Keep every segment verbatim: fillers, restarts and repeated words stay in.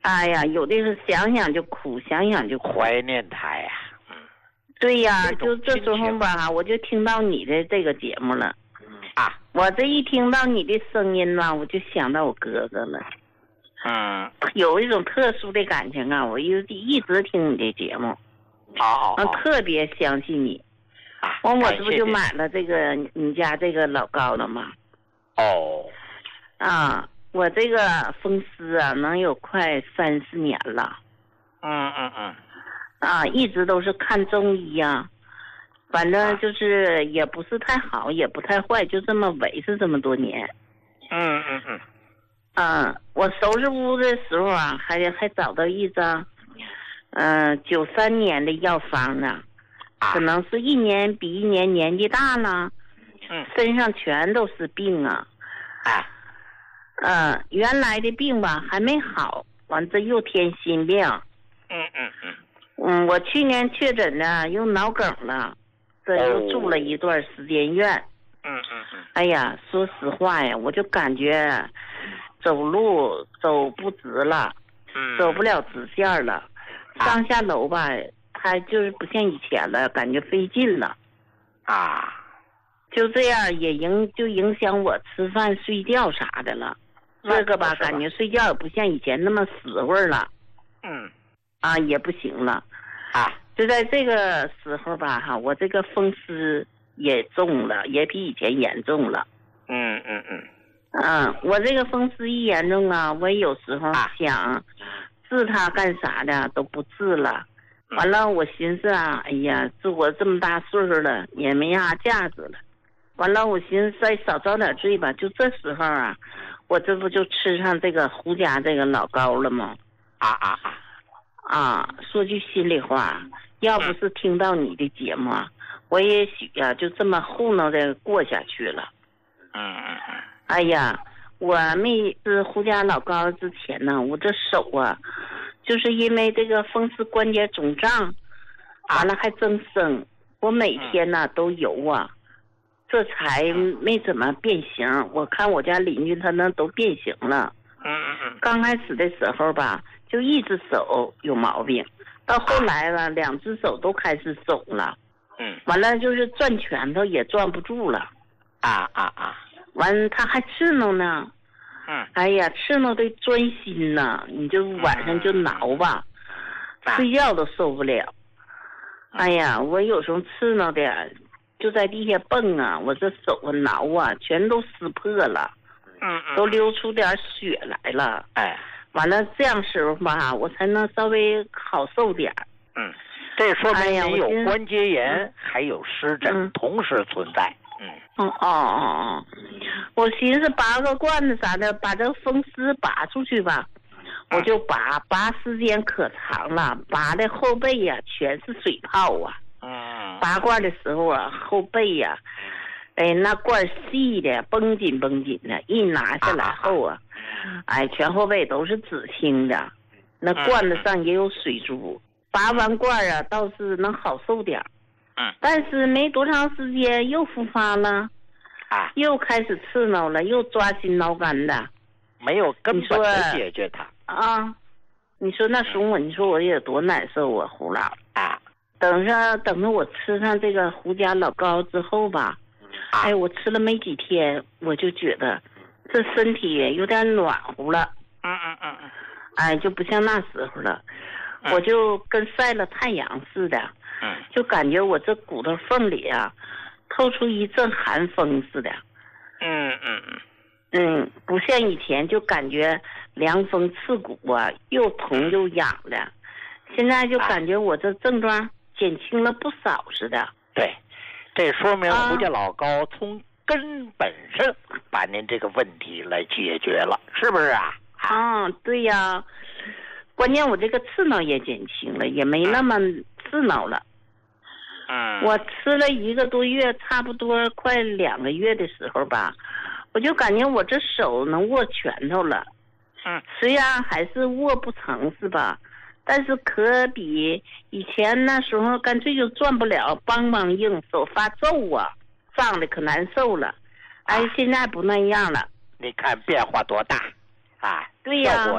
哎呀，有的是想想就哭，想想就哭怀念他呀。嗯， 对呀， 这就这时候吧，我就听到你的这个节目了。 啊， 我这一听到你的声音呢，我就想到我哥哥了。 嗯， 有一种特殊的感情啊，我一一直听你的节目， 好， 嗯，特别相信你。 啊， 完，我这不就买了这个你家这个老高了吗？ 哦， 啊，我这个风湿啊，能有快三四年了。 嗯嗯嗯。 啊，一直都是看中医呀，反正就是也不是太好，也不太坏，就这么维持这么多年。 嗯嗯嗯。 嗯，我收拾屋的时候啊，还还找到一张，嗯，九三年的药方呢。可能是一年比一年年纪大了， 嗯， 身上全都是病啊。 啊， 嗯，原来的病吧还没好，完这又添新病。 嗯嗯嗯。 嗯，我去年确诊呢，又脑梗了，这又住了一段时间院。 嗯嗯嗯。 哎呀，说实话呀，我就感觉走路走不直了， 嗯， 走不了直线了，上下楼吧。他就是不像以前了，感觉费劲了， 啊， 就这样也影就影响我吃饭睡觉啥的了。这个吧，感觉睡觉也不像以前那么死会儿了。 嗯， 啊，也不行了。 啊， 就在这个时候吧，哈，我这个风湿也重了，也比以前严重了。 嗯嗯嗯。 嗯，我这个风湿一严重啊，我有时候想治它干啥的都不治了。完了，我寻思啊，哎呀，这我这么大岁数了，也没啥价值了。完了，我寻思再少遭点罪吧。就这时候啊，我这不就吃上这个胡家这个老高了吗？ 啊啊啊！ 啊，说句心里话，要不是听到你的节目啊，我也许啊就这么糊弄的过下去了。 嗯嗯嗯。 哎呀，我没吃胡家老高之前呢，我这手啊。就是因为这个风湿关节肿胀，完了还增生，我每天呢都游啊，这才没怎么变形。我看我家邻居他那都变形了。 嗯嗯嗯。 刚开始的时候吧，就一只手有毛病，到后来了，两只手都开始肿了。 嗯。 完了就是攥拳头也攥不住了。 啊啊啊！ 完他还刺挠呢。 嗯， 哎呀，刺挠的钻心呐！你就晚上就挠吧， 嗯、 睡觉都受不了。哎呀，我有时候刺挠的就在地下蹦啊，我这手啊挠啊，全都撕破了， 嗯嗯， 都流出点血来了。 哎， 完了这样时候吧，我才能稍微好受点。 嗯，这说明你有关节炎， 哎、 还有湿疹、嗯、同时存在。嗯， 哦哦哦哦，我寻思拔个罐子啥的，把这风湿拔出去吧，我就拔，拔时间可长了，拔的后背呀、啊、全是水泡啊。 嗯， 拔罐的时候啊，后背呀、啊，哎，那罐细的绷紧绷紧的，一拿下来后啊，哎，全后背都是紫青的，那罐子上也有水珠。拔完罐啊，倒是能好受点。 嗯， 但是没多长时间又复发了， 啊， 又开始刺挠了，又抓心挠肝的， 没有根本的解决它啊。你说那时候我，你说我有多难受啊，胡老啊。 等着等着我吃上这个胡家老高之后吧， 啊、 哎，我吃了没几天，我就觉得这身体有点暖和了。 嗯嗯嗯嗯， 哎，就不像那时候了， 嗯、 我就跟晒了太阳似的。 嗯， 就感觉我这骨头缝里啊，透出一阵寒风似的。 嗯嗯嗯， 嗯，不像以前就感觉凉风刺骨啊，又疼又痒的。现在就感觉我这症状减轻了不少似的。 对，这说明胡家老高从根本上把您这个问题来解决了，是不是啊？ 啊，对呀。关键我这个刺挠也减轻了，也没那么刺挠了。 嗯， 我吃了一个多月，差不多快两个月的时候吧，我就感觉我这手能握拳头了。 嗯， 虽然还是握不成是吧，但是可比以前那时候干脆就转不了，梆梆硬，手发皱啊，胀的可难受了。哎，啊、现在不那样了。 你看变化多大啊！ 对呀、 效果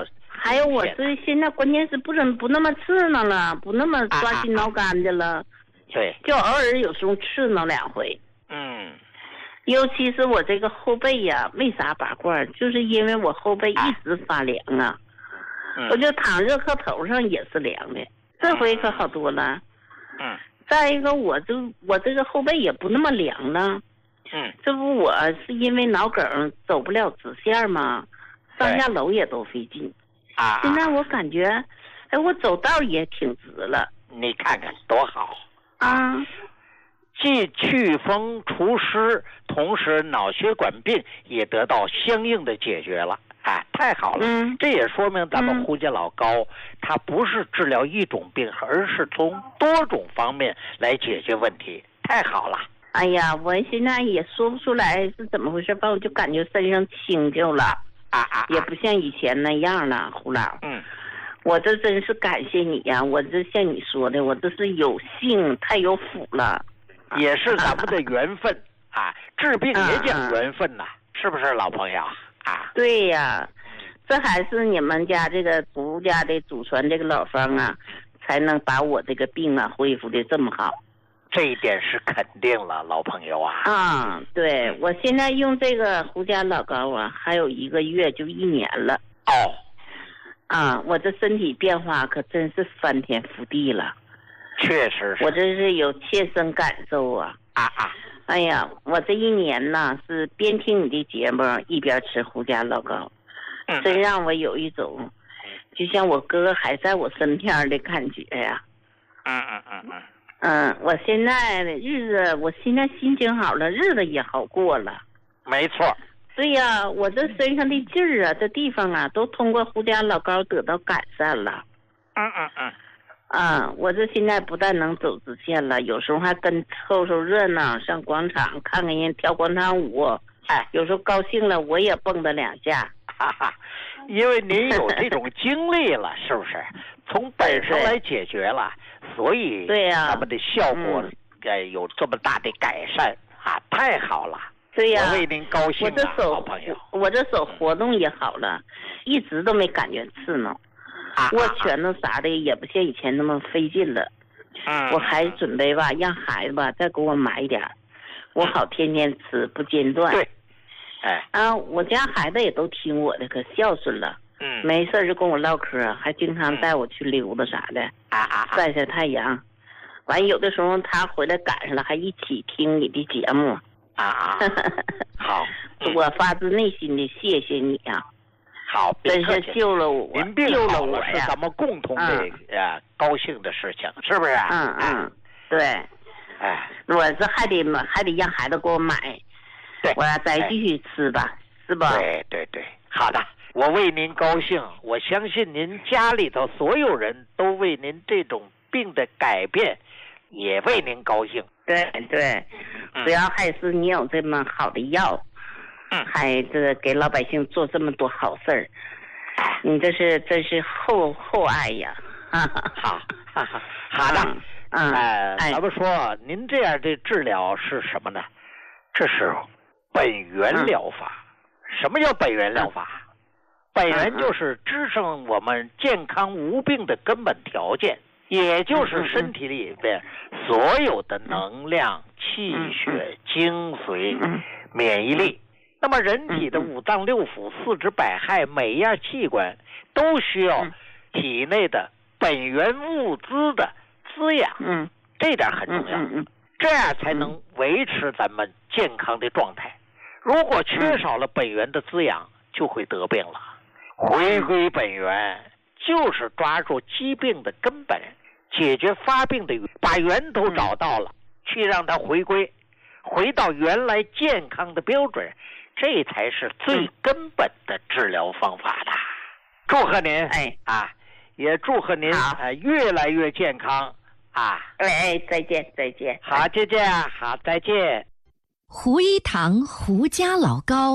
还有我这现在关键是不怎不那么刺挠了，不那么抓心挠肝的了。啊、 对， 就偶尔有时候刺挠两回。 嗯， 尤其是我这个后背呀，为啥拔罐？就是因为我后背一直发凉啊， 嗯、 我就躺热炕头上也是凉的。这回可好多了。 嗯。 再一个，我就我这个后背也不那么凉了。 嗯。 这不我是因为脑梗走不了直线吗？上下楼也都费劲。 啊。 现在我感觉，哎，我走道也挺直了。 你看看多好啊！ 既祛风除湿，同时脑血管病也得到相应的解决了。哎，太好了！ 嗯， 这也说明咱们胡家老高，嗯、它不是治疗一种病，而是从多种方面来解决问题。太好了！ 哎呀，我现在也说不出来是怎么回事吧，我就感觉身上轻就了， 啊啊， 也不像以前那样了，胡老。 嗯， 我这真是感谢你呀！我这像你说的，我这是有幸太有福了， 也是咱们的缘分啊！治病也讲缘分呐、啊，是不是老朋友？啊， 对呀，这还是你们家这个胡家的祖传这个老方啊，才能把我这个病啊恢复的这么好。 这一点是肯定了，老朋友啊。 啊，对，我现在用这个胡家老高啊，还有一个月就一年了。 哦， 啊，我这身体变化可真是翻天覆地了。 确实是， 我这是有切身感受啊。 啊啊。 哎呀，我这一年呢是边听你的节目一边吃胡家老高， 嗯、 真让我有一种就像我哥哥还在我身边的感觉呀。 嗯嗯嗯嗯。 嗯，我现在的日子，我现在心情好了，日子也好过了。 没错。 对呀，我这身上的劲儿啊，这地方啊，都通过胡家老高得到改善了。 嗯嗯嗯。 啊，我这现在不但能走直线了，有时候还跟凑凑热闹，上广场看看人跳广场舞。哎，有时候高兴了，我也蹦跶两下。 哈哈，因为您有这种经历了，是不是？从本身来解决了，所以对呀， 咱们的效果呃有这么大的改善啊，太好了。 对呀， 我为您高兴啊， 我这手好朋友， 我这手活动也好了，一直都没感觉刺挠。 啊、 握拳头啥的也不像以前那么费劲了。 嗯， 我还准备吧，让孩子吧再给我买点，我好天天吃不间断。 对，哎， 啊，我家孩子也都听我的，可孝顺了。 嗯， 没事就跟我唠嗑，还经常带我去溜达啥的， 啊啊， 晒晒太阳。完有的时候他回来赶上了，还一起听你的节目。 啊啊，好， 嗯、我发自内心的谢谢你呀、啊。 好， 真是救了我， 您病救了我呀！是咱们共同的呃、嗯、高兴的事情，是不是？ 嗯嗯，对。 哎， 我这还得还得让孩子给我买， 对， 我要再继续吃吧， 哎、 是吧？ 对对对，好的，我为您高兴，我相信您家里头所有人都为您这种病的改变也为您高兴。 对对， 嗯、 主要还是你有这么好的药。 嗯， 还这给老百姓做这么多好事儿，你这是真是厚厚爱呀！哈哈， 好，哈哈，好的， 嗯， 呃，咱们说您这样的治疗是什么呢？这是本源疗法。嗯、什么叫本源疗法？嗯、本源就是支撑我们健康无病的根本条件，也就是身体里边所有的能量、气血、精髓、免疫力。那么人体的五脏六腑、四肢百骸，每一样器官都需要体内的本源物资的滋养， 嗯， 这点很重要， 嗯嗯， 这样才能维持咱们健康的状态。如果缺少了本源的滋养，就会得病了。回归本源，就是抓住疾病的根本，解决发病的源，把源头找到了，去让它回归，回到原来健康的标准。这才是最根本的治疗方法的。祝贺您， 哎啊，也祝贺您啊、呃、越来越健康啊！ 哎，再见再见， 好，再见，好，再见。 胡一堂胡家老高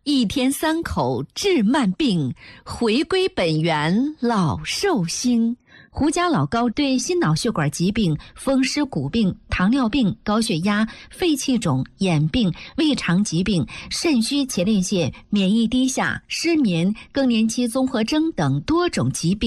一天三口治慢病，回归本源老寿星。胡家老高对心脑血管疾病、风湿骨病、糖尿病、高血压、肺气肿、眼病、胃肠疾病、肾虚前列腺、免疫低下、失眠、更年期综合征等多种疾病